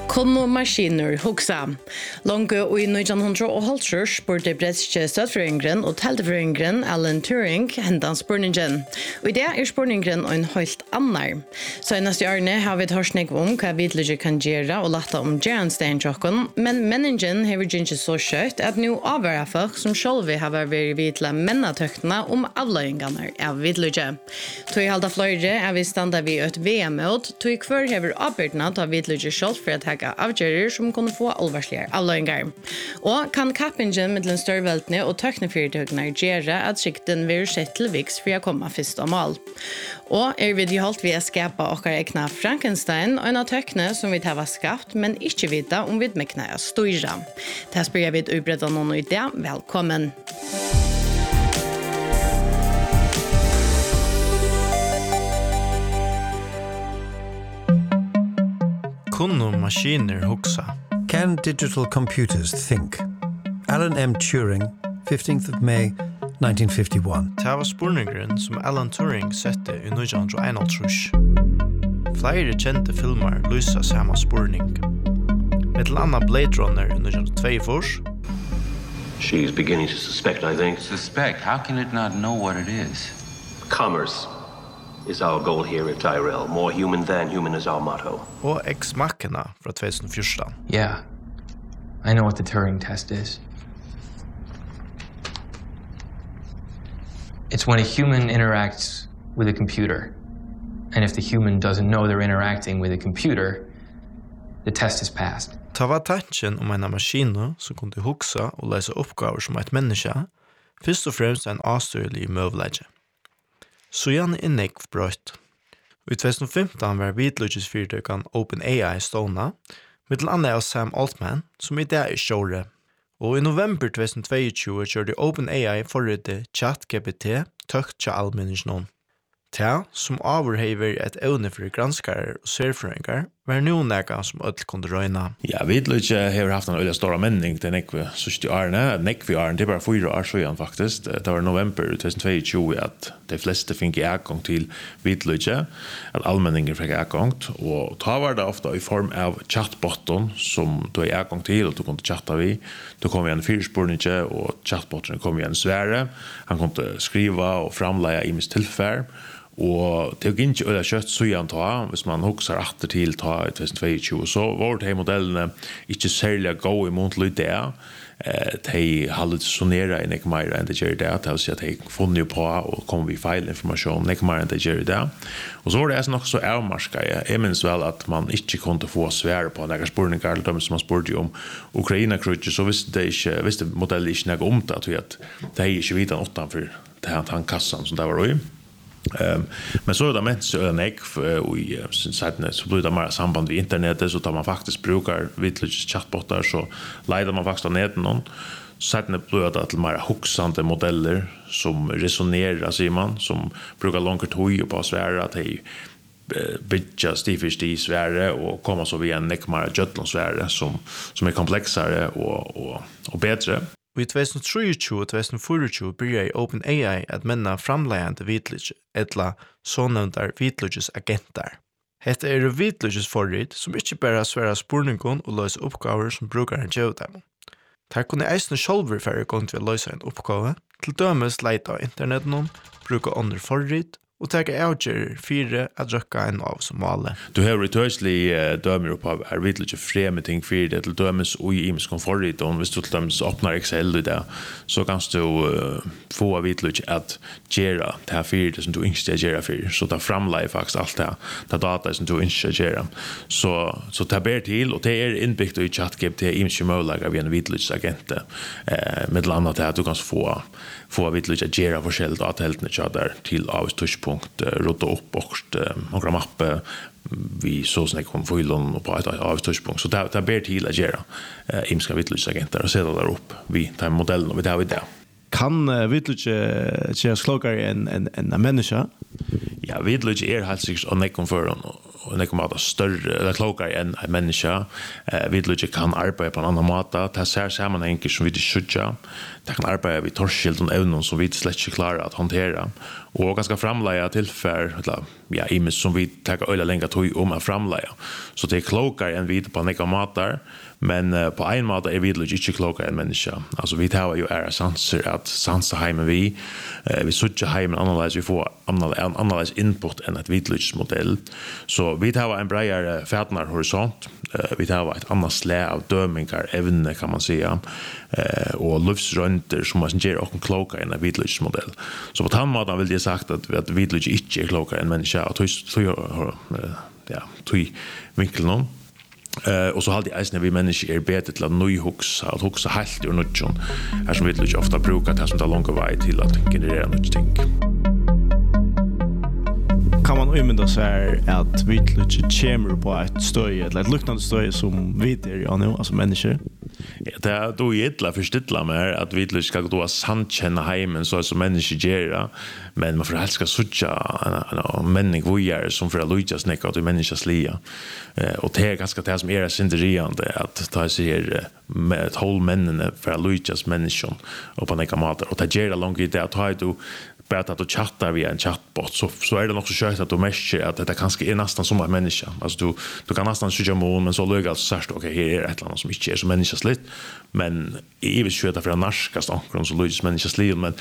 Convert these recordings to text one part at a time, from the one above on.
Kunne maskiner hugsa. Långt och i 1980 spurte bretske støtfrøyngren og teltefrøyngren Alan Turing hendan spurningen. Og i det spurningen en helt annar. Senast i årene har vi hørt om hva vidlige kan gjøre og lata om gjeranstein, men menningen har vi ikke så skjøtt at nå avhører folk som selv har vært vidle mennetøktene om avløyingene av vidlige. Tog halda fløyre vi standa vid et VM-møt, tog hver hever avbyrtene av vidlige selv for at avgjører som kunne få alvarslige avløyngar. Og kan kappingen mellom størveltene og tøknefyrtøkene gjøre at sikten vil sett til viks for å komme først og mål. Og vi holdt vi å skapa okkar egna Frankenstein og en av tøkne som vi har skapt, men ikke vite om vi mekna er styrra. Det spør jeg vidt utbredda noen idé. Velkommen! Kunne maskiner hugsa? Can digital computers think? Alan M. Turing, 15th of May, 1951. Det var spurningren som Alan Turing sette i 1931. Flere kjente filmer lyser samme spurning. Med til annet Blade Runner i 1942. She's beginning to suspect, I think. Suspect? How can it not know what it is? Commerce is our goal here at Tyrell. More human than human is our motto. Og Ex Machina fra 2014. Yeah, I know what the Turing test is. It's when a human interacts with a computer. And if the human doesn't know they're interacting with a computer, the test is passed. Ta var tanken om en maskin som kunne hugsa og løse oppgaver som et menneske, først og fremst en avstyrlig møvlegge. Så gjerne innegg brøtt. I 2015 var vidløsningsfyrtøkene OpenAI stående, med til andre av Sam Altman, som i dag kjøret. Og i november 2022 kjørte OpenAI forrige ChatGPT tøkt til allmenningen. Det, som overhever et evne for granskere og serfrøyngar, var noen nega som ødel kunne røyna. Ja, vidløyge har haft en øyla stor menning til nekve sørste årene. Nekve årene, det var 4 år siden faktisk. Det var november 2022 at de fleste fikk adgang til vidløyge, at allmenninger fikk adgang. Og da var det ofte i form av chatbotten som du har adgang til, og du kunne chatta vi. Du kom igjen fyrspurninge, og chatbotten kom igjen svære. Han kunne skriva og framleie i mis tilfær. Og det er ikke øyla kjøtt søyan ta, hvis man husker atter til ta i 2022, så var det modellene ikke særlig gå imot det. De hallusionerer i nek mer enn det gjør det, til å si at de funnet på og kom vi feilinformasjon, nek mer enn det gjør det. Og så var det nok så avmarska. Jeg minns vel at man ikke kunne få svære på nekker spurningar, eller som man spurte om Ukraina-krutje, så visste modellet ikke nek om det, at de ikke vidan utanfor den kassan som det var i. Men så är det mest önek och i sen så blir det mer samband med internet så tar man faktiskt brukar vidliga chatbottar så leder man faktiskt nätet någon sen blir det till mer huxande modeller som resonerar säger man som brukar långt tid på svära att det bygga stifish i sväre och komma så via nekmara jötlonsväre som är komplexare och bättre. I 2023 og 2024 byrja OpenAI at menna framleiande vidløyge, etla sånevndar vidløyges agenter. Hetta vidløyges forrit som ikke bare sværa spurningon og løse oppgaver som brukaren gjør dem. Der kunne eisne sjálfur færre gong til å løse en oppgave, til dømes leita av internetten, bruka andre forrit, og tega avgjører 4 at røkka en av som vanlig. Du har retøyslig dømer opp av vidlige fremme ting 4 til dømes og i imes konforrit, og hvis du til dømes åpner Excel i det, så kan du få vidlige at gjøre det her 4 som du ikke gjør 4, så det framleier faktisk alt det data som du ikke gjør. Så det ber til, og det innbyggt i ChatGPT imes møllager via en vidlige agent, med annet at du kan få vidlige gjøre forskjellige dataheltene til avstuspunkt, rådde opp og mappe vi så snack om fyllon och på ett avståndspunkt så där ber till att göra imska vitlusagenter och sätta där upp vi tar modellen och vi tar det. Kan vitluge klokare en människa? Ja, vitluge helt sikkert och nekom för och det kommer att större eller klokare än en människa. Vidlöjt kan arbeta på en annan måte. Det ser sammanhänger som vi inte skjuter. Det kan arbeta vid torskild och ävnen som vi slett inte klarar att hantera. Och ganska framlägga tillfär, ja, imis som vi tar öjla längre tog om att framlägga. Så det är klokare än vid på några matar. Men på en måte är vidlöjt inte klokare än människa. Alltså vi tar ju ära sanser att sansa heimen vi sutter heimen annorlunda, vi får annorlunda input än ett vidlöjtsmodell. Så vi tar en bredare färdnar horisont. Vi tar ett annat slä av dömingar, evne kan man säga. Och livsrönter som man ger och klokare än en vidlöjtsmodell. Så på den måten vill jag sagt att vidlöjt inte är klokare än människa. Och tog vinkeln om. Och så hade jag vi människor bättre till att nyhuxa och huxa helt ur nutjon. Här som vi ofta brukar det som tar långa väg till att generera nutjting. Kan man umynda sig att vi kommer på ett stöj eller ett luktande stöj som vi är nu, alltså människor? Ja, det är då jättla förstilla med att vi ska då sannkänna heimen så som människor gör. Men man får helst ska sucha en människa vågar som för att lyckas snäcka till människas lia. Och det är ganska det som är synderiande att ta sig med ett håll männen för att lyckas människan och på några matar. Och det gör långt i det att ta du bara att du chattar via en chatbot så är det nog så skönt att du märker att det kanske är nästan som en människa. Alltså du kan nästan skjuta mål men så lög alltså särskilt okej, här är ett eller annat som inte är som människas litt. Men i vis skjuta för att narskast omkring så lög människas litt. Men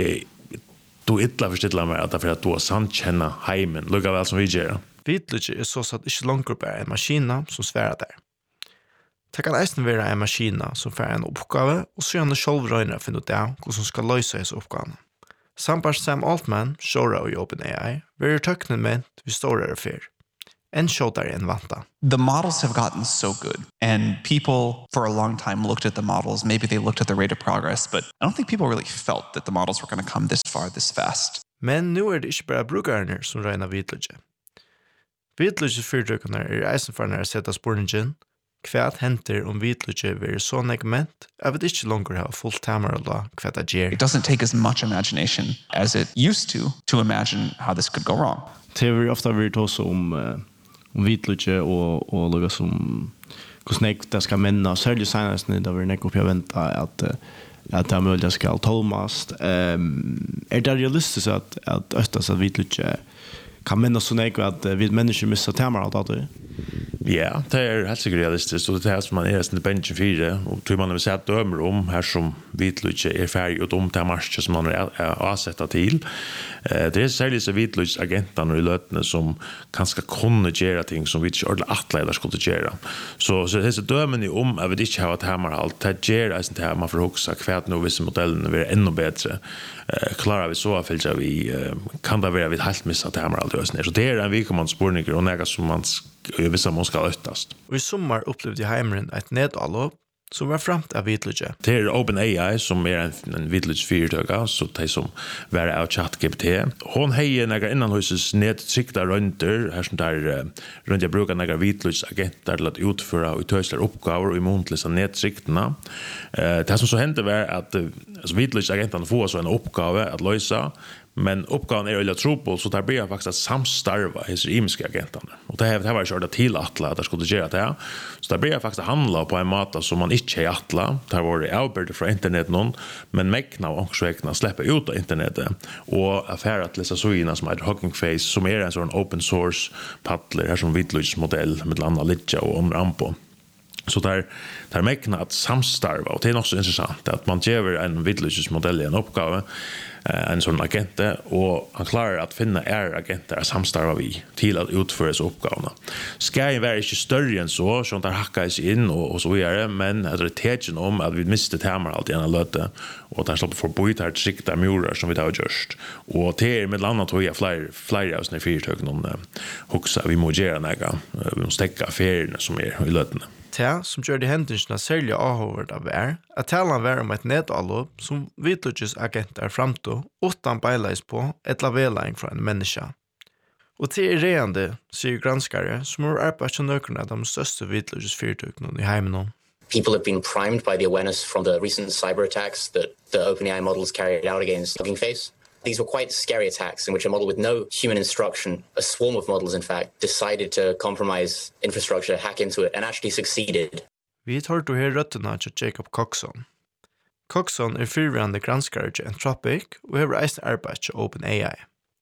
du ytla förstilla med att för att du sannkänna heimen lög väl som vi gör. Vidlöjt är så att inte långt upp är en maskina som svärar där. Det kan eisen være en maskina som får en oppgave og så gjerne självrøyner finne ut det hvordan som skal løse disse oppgavene. Sampars Sam Altman, showra i OpenAI, verir tøknen ment vi står fyr. En showdare enn vanta. The models have gotten so good, and people for a long time looked at the models. Maybe they looked at the rate of progress, but I don't think people really felt that the models were going to come this far, this fast. Men nu det ikke bare brukarner som røyner vidløyge. Vidløyge fyrtøkene eisen for å sette spurningen, kvært henter om vidløyge vil så negment, jeg vet ikke langer ha fullt tamer eller hva det gjør. It doesn't take as much imagination as it used to imagine how this could go wrong. Det er ofta vært også om vidløyge og noe som hvordan det skal menne, særlig senest når det var nekk opp jeg ventet at det er mulig at det skal tolmast. Det realistisk at østas at vidløyge kan menne så nekk at vi mennesker misser tamer alt det? Ja, det är helt säkert realistiskt och det är som man är i benchen 4 och tror man har sett dömer om här som vidlöjt är färg och om till marsch som man är avsätta till. Det är särskilt så vidlöjt agenterna i lötene som kanske kunna göra ting som vi inte ordentligt atletar skulle göra. Så det är så dömen i om att vi inte har ett hammarhalt. Det gör att det här man får också kvärt nu vissa modellen blir ännu bättre. Klarar vi så att vi kan det vara vid helt missat hammarhalt. Så det är en vikommande spårningar och något som man vissa man ska öttast. Och i sommar upplevde jag heimren ett nedallop som var framt av vidlöjge. Det är OpenAI som är en vidlöjtsfyrtöga, så det som var av ChatGPT. Hon har några innanhuses nedtryckta rönter, här som där runt jag brukar några vidlöjtsagenter till att utföra och tösla uppgifter och imuntliga nedtryckterna. Det som så hände var att vidlöjtsagenterna får så en uppgave att lösa, men uppgaven är väldigt trupel så där blir jag faktiskt att samstarva hos imiska agenterna. Och det här var körda till Atla att det skulle göra det. Så där blir jag faktiskt handla på en måte som man inte är Atla. Det var det avbörde från internet någon, men mäckna och också släppa ut av internetet. Och affärer att läsa sågina som heter Hugging Face som är en sån open source paddler här som vidlöjtsmodell med landa Lidja och omrampo. Så där mäckna att samstarva och det är också intressant att man ger en vidlöjtsmodell i en uppgave en sån agent och han klarar att finna agenter att samstarva vi till att utföra så uppgifterna. Ska ju vara inte större än så där hackas in och så vidare, men det är tecken om att vi miste termer allt i en löte och där stoppar för byta här tryckta murar som vi har gjort. Och det är med annat tror jag flyr av såna fyrtök någon huxa vi må göra några vi måste stäcka affärerna som är i löten. Det som gjør de hendelsene særlig avhåvert av at talen var om et nedallop som vidløyges agenter fremtå utan beileis på et laveling fra en menneske. Og det er reende, sier granskare, som har arbeidt til nøkene av de største vidløyges fyrtøkene i heimen. People have been primed by the awareness from the recent cyber attacks that the OpenAI models carried out against Hugging Face. These were quite scary attacks in which a model with no human instruction, a swarm of models in fact, decided to compromise infrastructure, hack into it, and actually succeeded. Vi tar du her røttene til Jacob Coxon. Coxon fyrværende granskare til Anthropic og har reist arbeid til OpenAI.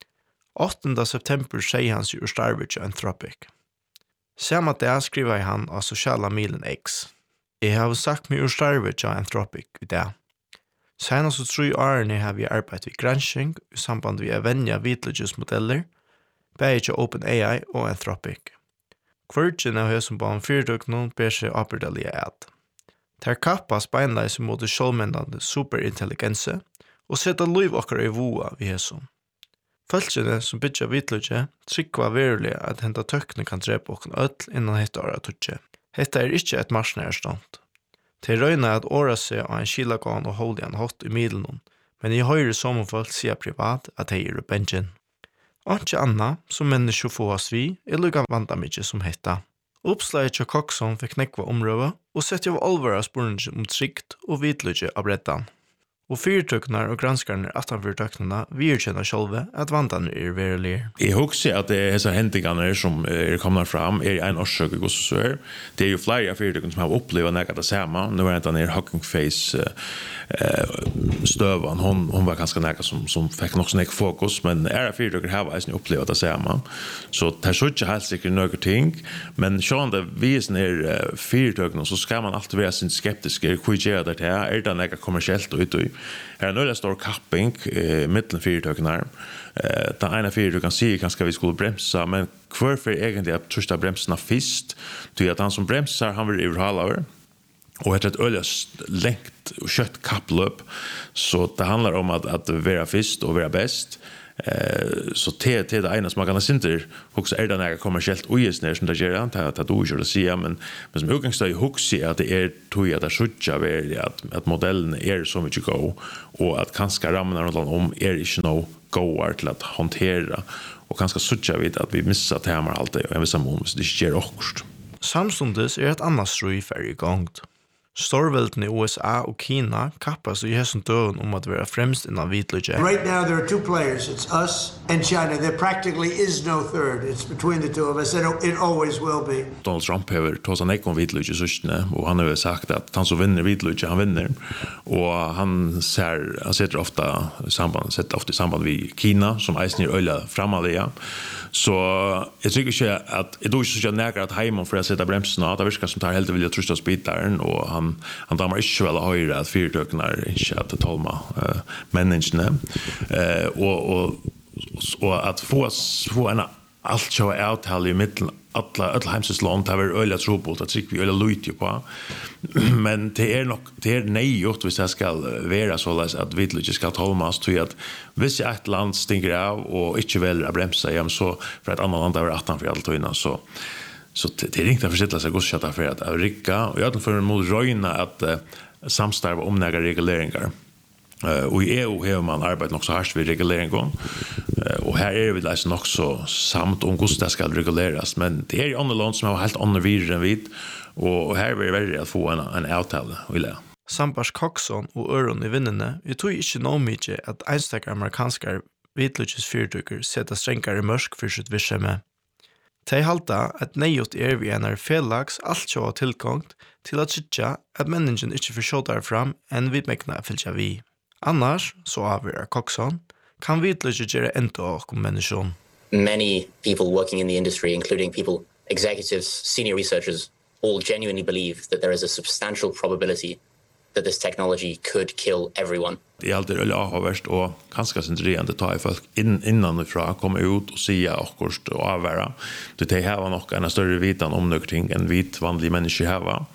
8. september sier han seg ur starve til Anthropic. Samme dag skriver han av sosiale milen X. Jeg har sagt meg ur starve til Anthropic i dag. Senast og 3 årene har vi arbeidet ved granskning i samband med å vende vidløgjesmodeller, begge til OpenAI og Anthropic. Kvartjen av høysen på en fyrtøkning ber seg opprydelige at. Der kappas beinleis mot det sjålmennende superintelligense og setter liv okkar i voa vi høysen. Følgene som bytja vidløgje tryggva verulig at henta tøkne kan drepe okken ødel innan hette åra tutje. Hetta ikkje et marsnærstånd. Det røyner at åra seg av en kilagån og holde en hot i middelen, men i høyre sommerfolk sier privat at de benjen. Ikke anna som mennesker få oss vi lukka vanda mykje som hetta. Oppslaget til Coxon fikk nekva omrøve og sette av alvor av spørninger om trygt og vidløgje av brettan. Og fyrtøkner og granskarne at fyrtøknerne virkjenner sjølve at vandene verulige. Jeg husker at disse hendingene som kommer fram en årsøk i gossesør. Det jo flere fyrtøkner som har opplevd nekket det samme. Nå det den Hugging Face støven. Hun var ganske nekket som fikk nok sånn fokus, men fyrtøkner har ikke opplevd det samme. Så det så ikke helt sikkert noen ting, men sånn det viser fyrtøkner, så skal man alltid være skeptisk. Hva gjør det her? Det nekket kommersielt og ut? Her en øyla stor kapping mittlen fyrtøknar. Den ene fyrtøknar sier kanskje vi skulle bremsa, men hvorfor egentlig at trøsta bremsene fyrst? Til at han som bremsar, han vil overhalaver. Og etter et øyla lengt og kjøtt kappløp, så det handler om at være fyrst og være best. Så det det ena som man kan synter också det när kommersiellt ojesnär som det gör att du skulle säga men som utgångspunkt huxi att det tror att det sjutja väl att modellen så mycket go och att kanske ramarna om inte no go till att hantera och kanske sjutja vid att vi missar tema allt det och vi samom så det sker också. Samstundes ett annat strøy i gang. Storvelten i USA og Kina kappas i hessen døren at være fremst innan vidløgje. Right now there are 2 players. It's us and China. There practically is no third. It's between the two of us and it always will be. Donald Trump har tåst han om vidløgje søstene, og han har sagt at han som vinner vidløgje, han vinner. Og han setter ofte i samband med Kina, som eisen i øyla framalige. Så jeg tror ikke at jeg tror ikke så nærkere at heimen for å sette bremsen av. Det virker som tar helt vilja trusta spitaren, og han damer ikke vel høyre at fyrtøkene ikke at tolma menneskene. Og at få en alt kjøy avtale i midten alla heimsesland det var øyla trobult at vi øyla lujt på. Men det nejgjort hvis det skal være så at vi ikke skal tolmas til at hvis et land stinker av og ikke velger å bremse hjem så for et annet land det var 18 for alle tøyene så det ringte for sitt seg godskjøtta for at rikka og jeg for en måte røyne at samstarve om nære reguleringer. Og i EU har man arbeidet nok så hardt ved reguleringen, og her vi liksom nok så samt om hvordan det skal reguleres, men det i andre land som har helt andre videre enn vi, og her vi veldig å få en avtale, vil jeg. Sambars Coxon og øren i vinnene, vi tror ikke noe mye at enstaka amerikanske vidløgjes fyrtøkker setter strengere mørk for sitt virksomhet. De halta at nejot vi en felags alt så tilgångt til at sitte at mennesken ikke forsøker fram enn vidmekna fylkja vi. Annars, så avgjør Coxon, kan vidløgje gjøre enda om mennesken. Many people working in the industry, including people, executives, senior researchers, all genuinely believe that there is a substantial probability that this technology could kill everyone. Det är alltid öliga avvärst och ganska centrerande ta i folk innanifrån komma ut och säga akkurst och avvärra. Det har nog en större vitan om något ting än vit vanlig människa har.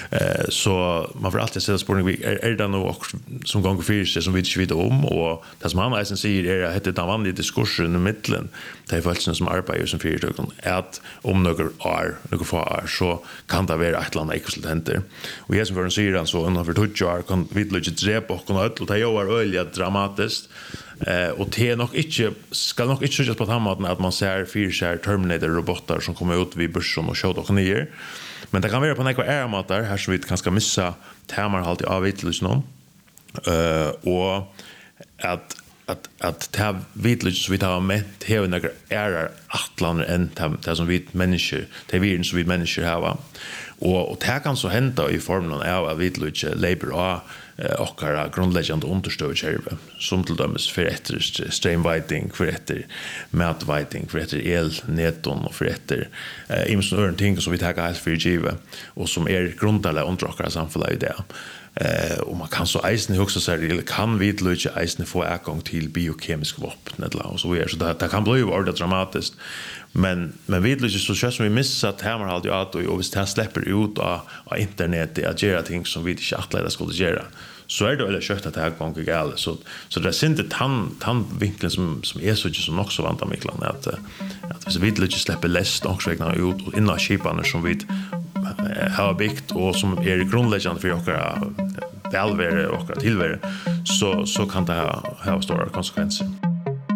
Så man får alltid ställa frågan det nog som gånger för sig som vi inte vet om och det som han eisen säger att det den vanliga diskursen i mitten det folk som arbetar som företag att om några få så kan det vara ett land ekvivalenter. Och jag som för en säger så under 2 år kan vi lägga drepa och kan det var öliga dramatiskt och det nog inte ska nog inte just på att att man ser fyrskär Terminator robotar som kommer ut vid börsen och kör och ner men det kan vara på några ärmatar här så vi kanske missa termer halt i avvitlus någon och att att det vitlust som vi tar med det är några ärar attlander än det som vi människor det viren som vi människor har och det kan så hända i formen av vitlust labor och grundläggande understöd som till dömes för efter streamviting för efter matviting för efter elneton och för efter imsnörn ting som vi tar helt för givet och som grundläggande understöd samfället i det. Och man kan så eisen också säga kan vitlöjt eisen få ägång till biokemisk vapen och så vidare. Så det kan bli ordet dramatiskt. Men vitlöjt så känns som vi missar att här man alltid att och hvis det här släpper ut av internet att göra ting som vi inte attlägga skulle göra. Så är det eller kött att det här gånger gäller. Så det är inte tandvinkeln som är så som också vantar Mikland att hvis vitlöjt släpper läst också ut innan kiparna som vi har byggt och som är grundläggande för våra välvärde och tillvärde så kan det ha stora konsekvenser.